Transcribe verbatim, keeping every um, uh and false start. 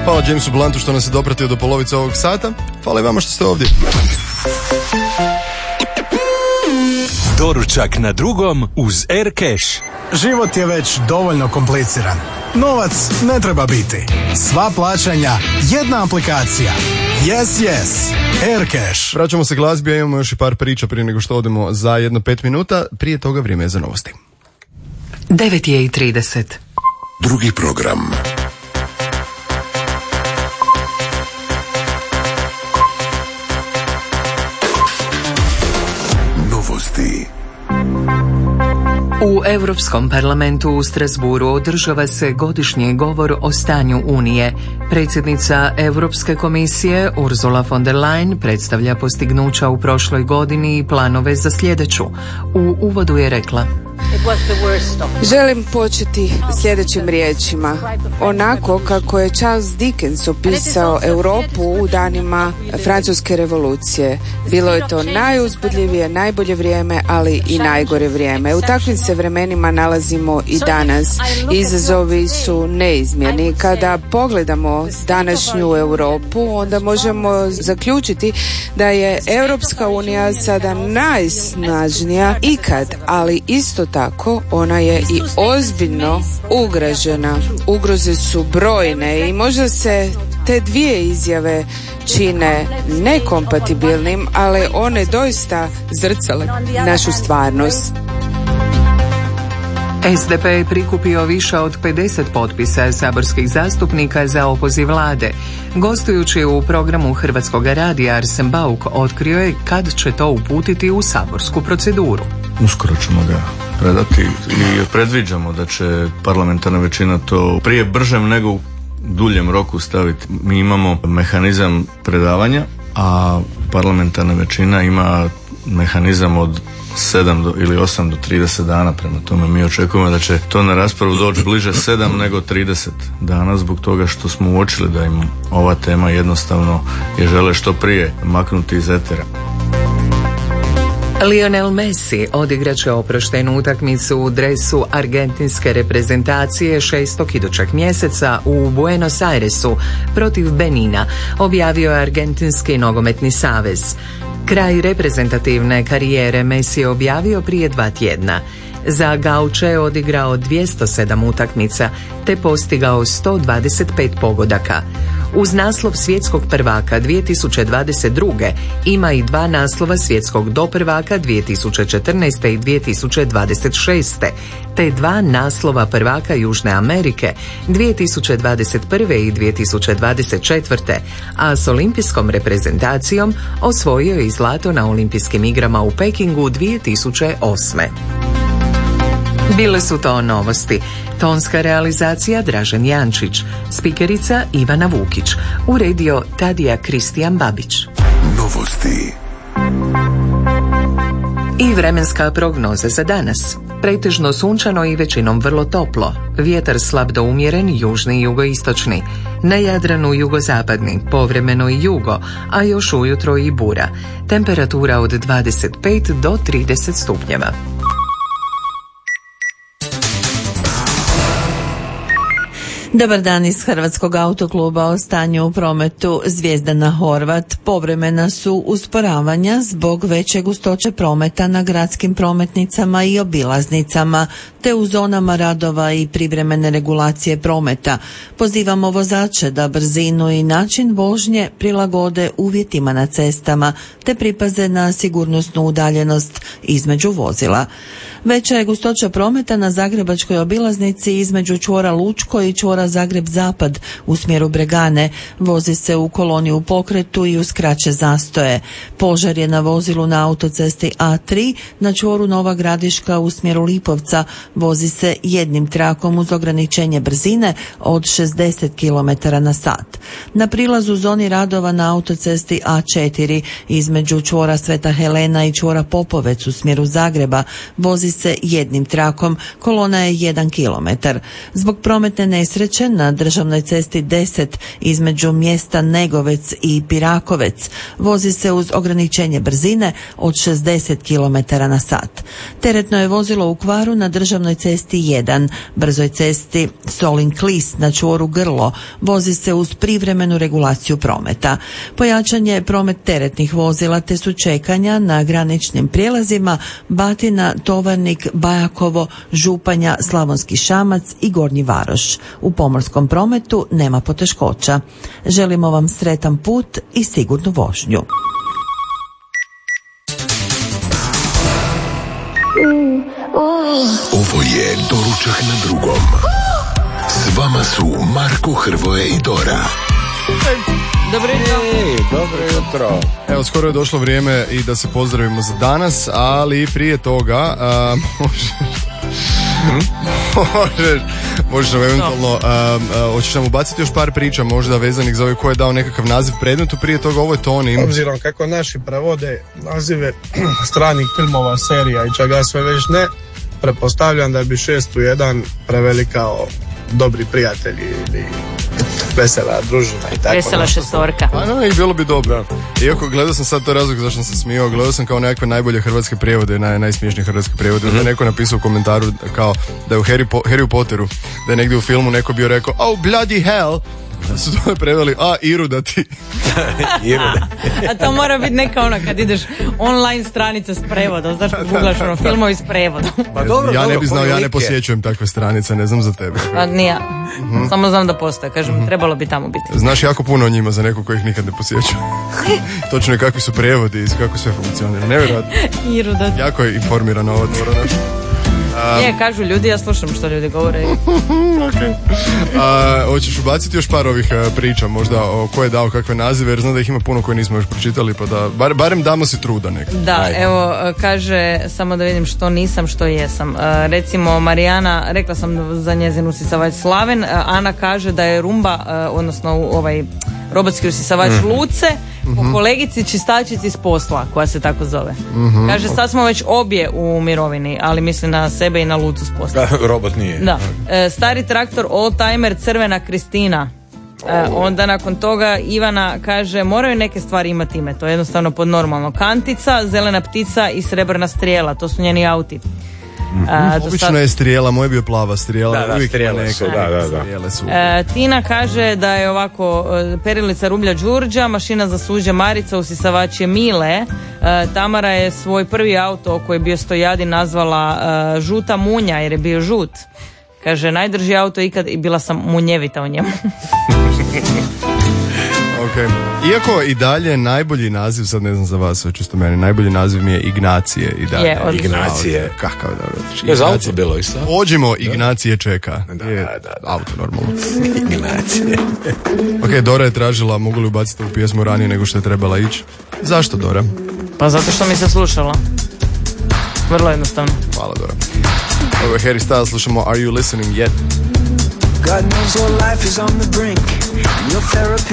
Hvala Jamesu Bluntu što nas je dopratio do polovice ovog sata. Hvala i vama što ste ovdje. Doručak na drugom uz Aircash. Život je već dovoljno kompliciran. Novac ne treba biti. Sva plaćanja, jedna aplikacija. Yes, yes. Aircash. Vraćamo se glazbi, a imamo još i par priča prije nego što odemo za jedno pet minuta. Prije toga vrijeme je za novosti. devet je i trideset. Drugi program. Novosti. U Europskom parlamentu u Strasburu održava se godišnji govor o stanju Unije. Predsjednica Europske komisije Ursula von der Leyen predstavlja postignuća u prošloj godini i planove za sljedeću. U uvodu je rekla: Želim početi sljedećim riječima. Onako kako je Charles Dickens opisao Europu u danima Francuske revolucije. Bilo je to najuzbudljivije, najbolje vrijeme, ali i najgore vrijeme. U takvim se vremenima nalazimo i danas. Izazovi su neizmjerni. Kada pogledamo današnju Europu, onda možemo zaključiti da je Europska unija sada najsnažnija ikad, ali isto tako ona je i ozbiljno ugrožena. Ugroze su brojne i možda se te dvije izjave čine nekompatibilnim, ali one doista zrcale našu stvarnost. S D P je prikupio više od pedeset potpisa saborskih zastupnika za opoziv vlade. Gostujući u programu Hrvatskog radija, Arsen Bauk otkrio je kad će to uputiti u saborsku proceduru. Uskoro ćemo ga predati i predviđamo da će parlamentarna većina to prije bržem nego u duljem roku staviti. Mi imamo mehanizam predavanja, a parlamentarna većina ima mehanizam od sedam do, ili osam do trideset dana, prema tome mi očekujemo da će to na raspravu doći bliže sedam nego trideset dana, zbog toga što smo uočili da im ova tema jednostavno je žele što prije maknuti iz etera. Lionel Messi odigrat će oproštenu utakmicu u dresu argentinske reprezentacije šestog idućeg mjeseca u Buenos Airesu protiv Benina, objavio je Argentinski nogometni savez. Kraj reprezentativne karijere Messi je objavio prije dva tjedna. Za Gauče je odigrao dvjesto sedam utakmica te postigao sto dvadeset pet pogodaka. Uz naslov svjetskog prvaka dvije tisuće dvadeset druge ima i dva naslova svjetskog doprvaka dvije tisuće četrnaeste i dvije tisuće dvadeset šeste te dva naslova prvaka Južne Amerike dvije tisuće dvadeset prve i dvije tisuće dvadeset četvrte, a s olimpijskom reprezentacijom osvojio je i zlato na olimpijskim igrama u Pekingu dvije tisuće osme. Bile su to novosti. Tonska realizacija Dražen Jančić, spikerica Ivana Vukić, uredio Tadija Kristijan Babić. Novosti. I vremenska prognoza za danas. Pretežno sunčano i većinom vrlo toplo. Vjetar slab do umjeren, južni i jugoistočni. Na Jadranu jugozapadni, povremeno i jugo, a još ujutro i bura. Temperatura od dvadeset pet do trideset stupnjeva. Dobar dan iz Hrvatskog autokluba. O stanju u prometu. Zvijezdana Horvat. Povremena su usporavanja zbog veće gustoće prometa na gradskim prometnicama i obilaznicama, te u zonama radova i privremene regulacije prometa. Pozivamo vozače da brzinu i način vožnje prilagode uvjetima na cestama, te pripaze na sigurnosnu udaljenost između vozila. Veća je gustoća prometa na zagrebačkoj obilaznici između čvora Lučko i čvora Zagreb-Zapad u smjeru Bregane. Vozi se u koloni u pokretu i uz kraće zastoje. Požar je na vozilu na autocesti A tri na čvoru Nova Gradiška u smjeru Lipovca. Vozi se jednim trakom uz ograničenje brzine od šezdeset kilometara na sat. Na prilazu zoni radova na autocesti A četiri između čvora Sveta Helena i čvora Popovec u smjeru Zagreba vozi se jednim trakom, kolona je jedan kilometar. Zbog prometne nesreće usklizeće na državnoj cesti deset između mjesta Negovec i Pirakovec. Vozi se uz ograničenje brzine od šezdeset kilometara na sat. Teretno je vozilo u kvaru na državnoj cesti jedan, brzoj cesti Solin-Klis na čvoru Grlo. Vozi se uz privremenu regulaciju prometa. Pojačan je promet teretnih vozila te su čekanja na graničnim prijelazima Batina, Tovarnik, Bajakovo, Županja, Slavonski Šamac i Gornji Varoš. U pomorskom prometu nema poteškoća. Želimo vam sretan put i sigurnu vožnju. Ovo je Doručak na drugom. S vama su Marko, Hrvoje i Dora. Dobro jutro. Ej, dobro jutro. Evo, skoro je došlo vrijeme i da se pozdravimo za danas, ali prije toga uh, možeš, možeš, možeš nam eventualno uh, uh, hoćeš nam ubaciti još par priča možda vezanih za ovaj ko je dao nekakav naziv predmetu. Prije toga ovo je Toni. Obzirom kako naši prevode nazive stranih filmova, serija i čega sve već ne, pretpostavljam da bi šest u jedan preveli kao dobri prijatelji ili vesela družina i tako. Vesela šestorka. Pa no, i bilo bi dobro. Iako gledao sam sad to razlog zašto sam se smijao, gledao sam kao nekakve najbolje hrvatske prijevode, naj, najsmiješnije hrvatske prijevode. Mm-hmm. Da je neko napisao u komentaru kao da je u Harry, po, Harry Potteru, da je negdje u filmu neko bio rekao oh bloody hell, da su to preveli a Iru da ti. A to mora biti neka ona kad ideš online stranica s prevodom, znaš kad googlaš ono filmovi s prevodom. Pa dobro, ja ne bi znao, ja ne posjećujem takve stranice, ne znam za tebe. Pa nije, mm-hmm. Samo znam da postoje, kažem, mm-hmm. Trebalo bi tamo biti. Znaš jako puno o njima za nekog kojih nikad ne posjećujem. Točno je kakvi su prevodi i kako sve funkcionira, nevjerojatno. Iru da ti. Jako je informirana ova dvorana. Um, je, kažu ljudi, ja slušam što ljudi govore. Okay. uh, hoćeš ubaciti još par ovih uh, priča možda o ko je dao kakve nazive, jer znam da ih ima puno koje nismo još pročitali, pa da bar, barem damo si truda neka. Da, Ajde. Evo, kaže, samo da vidim što nisam, što jesam. Uh, recimo Marijana, rekla sam za njezin usisavač Slaven, uh, Ana kaže da je rumba, uh, odnosno ovaj robotski usisavač mm. Luce, po mm-hmm. kolegici čistačici s posla, koja se tako zove. Mm-hmm. Kaže, sad smo već obje u mirovini, ali misli na sebe i na Lucu s posla. Robot nije. Da. E, stari traktor oldtimer Crvena Kristina. E, onda nakon toga Ivana kaže, moraju neke stvari imati ime, to je jednostavno pod normalno. Kantica, zelena ptica i srebrna strijela, to su njeni auti. A, obično sad... je strijela, moj je bio plava strijela. Da, da, uvijek strijele su, da, da, da. Strijele su. E, Tina kaže da je ovako perilica Rublja Đurđa, mašina za suđe Marica, usisavač je Mile. E, Tamara je svoj prvi auto koji je bio stojadi nazvala e, žuta munja jer je bio žut. Kaže, najdrži auto ikad i bila sam munjevita u njemu. Okay. Iako i dalje najbolji naziv, sad ne znam za vas, čisto meni, najbolji naziv mi je Ignacije i dalje. Je, Ignacije. Kakav da znači, je za auto bilo isto? Pođimo, Ignacije čeka. Da, je da, da. Auto normalno. Ignacije. Ok, Dora je tražila, mogu li ubaciti ovu pjesmu ranije nego što je trebala ići? Zašto, Dora? Pa zato što mi se slušala. Vrlo jednostavno. Hvala, Dora. Ovo je Harry Styles, slušamo Are You Listening Yet? God knows your life is on the brink. Your therapy